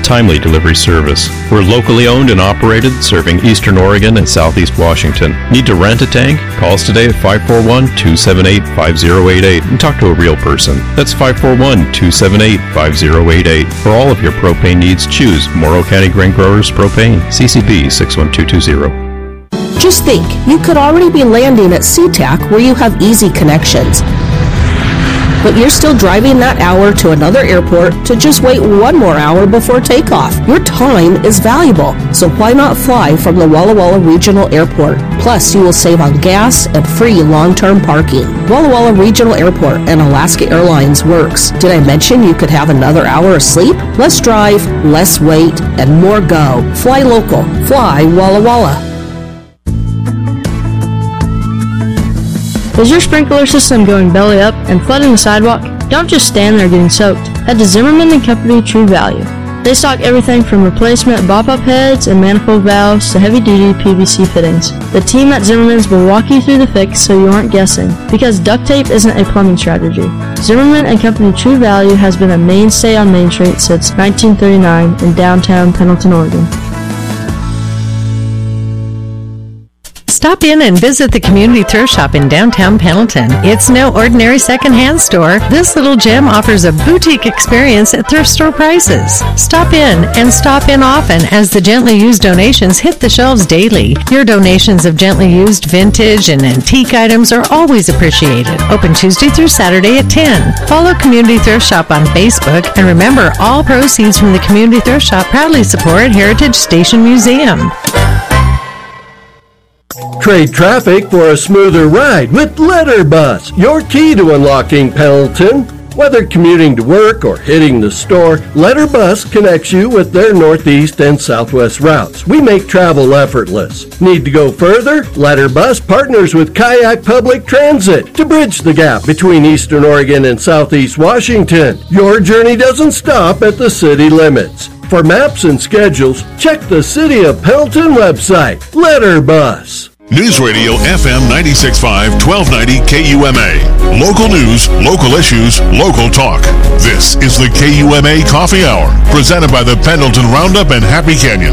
timely delivery service. We're locally owned and operated, serving Eastern Oregon and Southeast Washington. Need to rent a tank? Call us today at 541-278-5088 and talk to a real person. That's 541-278-5088. For all of your propane needs, choose Morrow County Grain Growers Propane, CCB 61220. Just think, you could already be landing at SeaTac where you have easy connections. But you're still driving that hour to another airport to just wait one more hour before takeoff. Your time is valuable, so why not fly from the Walla Walla Regional Airport? Plus, you will save on gas and free long-term parking. Walla Walla Regional Airport and Alaska Airlines works. Did I mention you could have another hour of sleep? Less drive, less wait, and more go. Fly local. Fly Walla Walla. Is your sprinkler system going belly up and flooding the sidewalk? Don't just stand there getting soaked. Head to Zimmerman & Company True Value. They stock everything from replacement bop-up heads and manifold valves to heavy-duty PVC fittings. The team at Zimmerman's will walk you through the fix so you aren't guessing, because duct tape isn't a plumbing strategy. Zimmerman & Company True Value has been a mainstay on Main Street since 1939 in downtown Pendleton, Oregon. Stop in and visit the Community Thrift Shop in downtown Pendleton. It's no ordinary secondhand store. This little gem offers a boutique experience at thrift store prices. Stop in and stop in often as the gently used donations hit the shelves daily. Your donations of gently used vintage and antique items are always appreciated. Open Tuesday through Saturday at 10. Follow Community Thrift Shop on Facebook, and remember, all proceeds from the Community Thrift Shop proudly support Heritage Station Museum. Trade traffic for a smoother ride with Letterbus, your key to unlocking Pendleton. Whether commuting to work or hitting the store, Letterbus connects you with their northeast and southwest routes. We make travel effortless. Need to go further? Letterbus partners with Kayak Public Transit to bridge the gap between Eastern Oregon and Southeast Washington. Your journey doesn't stop at the city limits. For maps and schedules, check the City of Pendleton website, Letterbus. News Radio FM 96.5, 1290 KUMA. Local news, local issues, local talk. This is the KUMA Coffee Hour, presented by the Pendleton Roundup and Happy Canyon.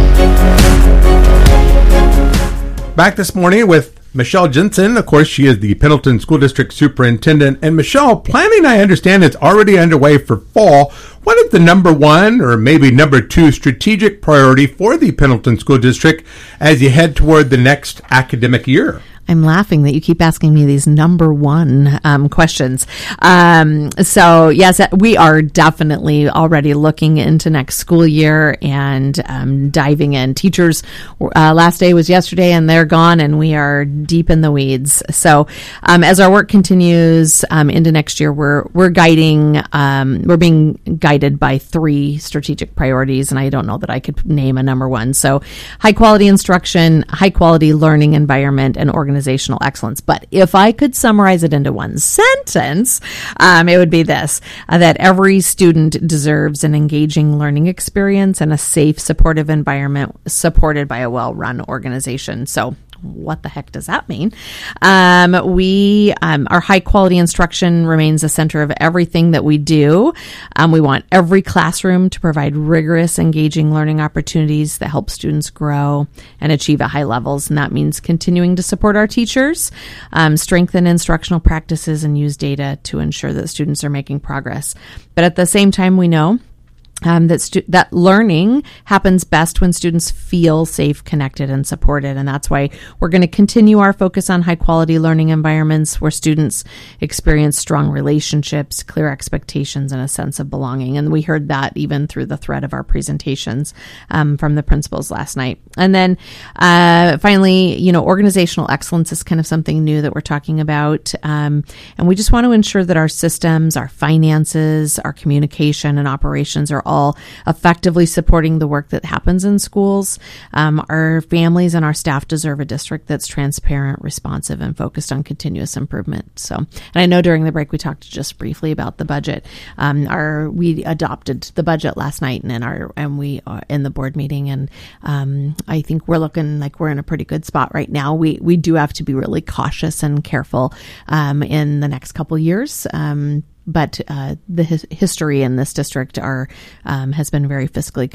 Back this morning with Michelle Jensen. Of course, she is the Pendleton School District Superintendent. And Michelle, planning, I understand, is already underway for fall. What is the number one or maybe number two strategic priority for the Pendleton School District as you head toward the next academic year? I'm laughing that you keep asking me these number one questions. So yes, we are definitely already looking into next school year and diving in. Teachers, last day was yesterday and they're gone, and we are deep in the weeds. So as our work continues into next year, we're being guided by three strategic priorities, and I don't know that I could name a number one. So high quality instruction, high quality learning environment, and organizational excellence. But if I could summarize it into one sentence, it would be this, that every student deserves an engaging learning experience and a safe, supportive environment supported by a well-run organization. So what the heck does that mean? Our high quality instruction remains the center of everything that we do. We want every classroom to provide rigorous, engaging learning opportunities that help students grow and achieve at high levels. And that means continuing to support our teachers, strengthen instructional practices, and use data to ensure that students are making progress. But at the same time, we know that learning happens best when students feel safe, connected, and supported. And that's why we're going to continue our focus on high quality learning environments where students experience strong relationships, clear expectations, and a sense of belonging. And we heard that even through the thread of our presentations from the principals last night. And then finally, organizational excellence is kind of something new that we're talking about. And we just want to ensure that our systems, our finances, our communication, and operations are all effectively supporting the work that happens in schools. Our families and our staff deserve a district that's transparent, responsive, and focused on continuous improvement. So, and I know during the break we talked just briefly about the budget. We adopted the budget last night and we are in the board meeting, and I think we're looking like we're in a pretty good spot right now. We do have to be really cautious and careful in the next couple years. But the history in this district has been very fiscally